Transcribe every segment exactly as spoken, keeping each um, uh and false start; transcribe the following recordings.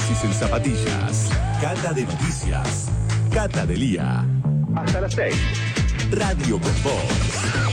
análisis en zapatillas. Cata de noticias. Cata de Lía. Hasta las seis. Radio con Voz.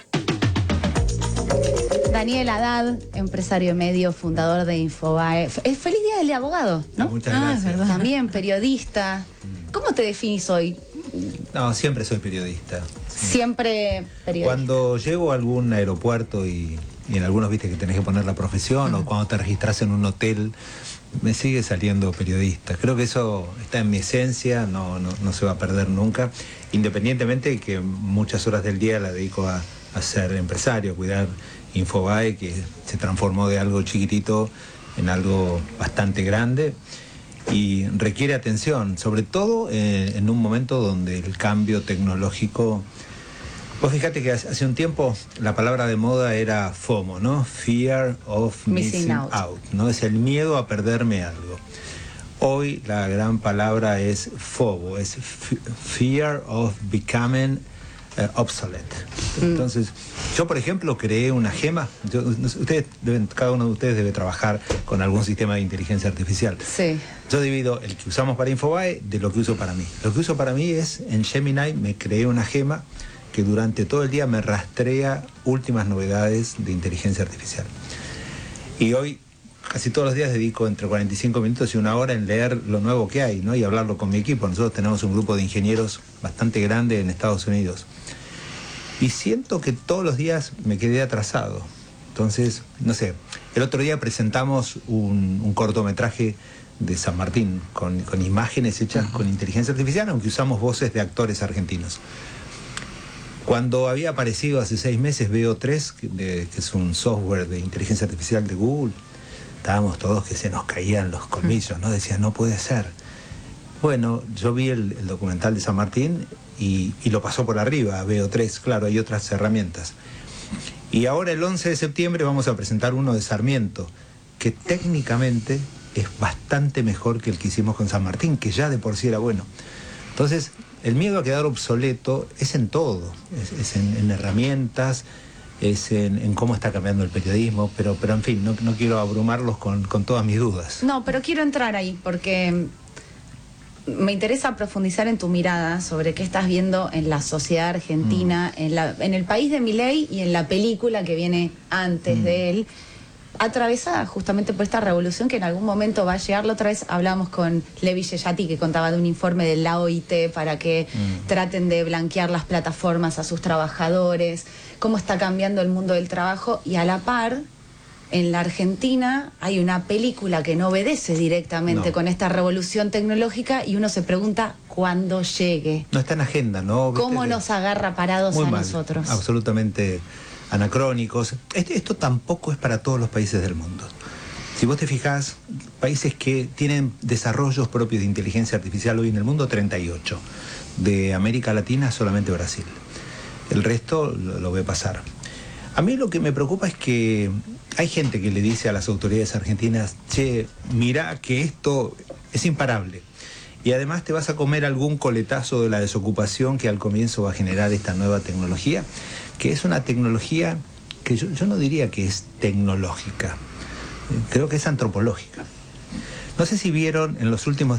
Daniel Haddad, empresario medio, fundador de Infobae. Es feliz día del abogado, ¿no? Muchas ah, gracias. Es verdad. También periodista. ¿Cómo te definís hoy? No, siempre soy periodista. Siempre periodista. Cuando llego a algún aeropuerto y, y en algunos viste que tenés que poner la profesión, uh-huh. o cuando te registras en un hotel, me sigue saliendo periodista. Creo que eso está en mi esencia, no, no, no se va a perder nunca, independientemente de que muchas horas del día la dedico a, a ser empresario, cuidar Infobae, que se transformó de algo chiquitito en algo bastante grande y requiere atención, sobre todo eh, en un momento donde el cambio tecnológico... Vos fíjate que hace un tiempo la palabra de moda era FOMO, ¿no? Fear of Missing, missing out. out, ¿no? Es el miedo a perderme algo. Hoy la gran palabra es FOBO, es Fear of Becoming uh, Obsolete. Entonces, yo por ejemplo creé una gema. Yo, ustedes deben, cada uno de ustedes debe trabajar con algún sistema de inteligencia artificial. Sí. Yo divido el que usamos para Infobae de lo que uso para mí. Lo que uso para mí es, en Gemini me creé una gema que durante todo el día me rastrea últimas novedades de inteligencia artificial. Y hoy, casi todos los días, dedico entre cuarenta y cinco minutos y una hora en leer lo nuevo que hay, ¿no? Y hablarlo con mi equipo. Nosotros tenemos un grupo de ingenieros bastante grande en Estados Unidos. Y siento que todos los días me quedé atrasado. Entonces, no sé, el otro día presentamos un, un cortometraje de San Martín con, con imágenes hechas uh-huh. con inteligencia artificial, aunque usamos voces de actores argentinos. Cuando había aparecido hace seis meses B O tres, que, de, que es un software de inteligencia artificial de Google, estábamos todos que se nos caían los colmillos, ¿no? Decían, no puede ser. Bueno, yo vi el, el documental de San Martín y, y lo pasó por arriba a B O tres, claro, hay otras herramientas. Y ahora el once de septiembre vamos a presentar uno de Sarmiento, que técnicamente es bastante mejor que el que hicimos con San Martín, que ya de por sí era bueno. Entonces, el miedo a quedar obsoleto es en todo, es, es en, en herramientas, es en, en cómo está cambiando el periodismo, pero, pero en fin, no, no quiero abrumarlos con, con todas mis dudas. No, pero quiero entrar ahí, porque me interesa profundizar en tu mirada sobre qué estás viendo en la sociedad argentina, mm. en, la, en el país de Milei y en la película que viene antes mm. de él, atravesada justamente por esta revolución que en algún momento va a llegar. La otra vez hablábamos con Levi Yeyati, que contaba de un informe de la O I T para que mm. traten de blanquear las plataformas a sus trabajadores, cómo está cambiando el mundo del trabajo, y a la par, en la Argentina hay una película que no obedece directamente no. con esta revolución tecnológica, y uno se pregunta cuándo llegue. No está en agenda, ¿no? ¿Cómo nos agarra parados Muy a mal, nosotros? Absolutamente anacrónicos. Este, esto tampoco es para todos los países del mundo. Si vos te fijás, países que tienen desarrollos propios de inteligencia artificial hoy en el mundo, treinta y ocho. De América Latina, solamente Brasil. El resto lo, lo ve pasar. A mí lo que me preocupa es que hay gente que le dice a las autoridades argentinas, che, mirá que esto es imparable. Y además te vas a comer algún coletazo de la desocupación que al comienzo va a generar esta nueva tecnología, que es una tecnología que yo, yo no diría que es tecnológica, creo que es antropológica. No sé si vieron en los últimos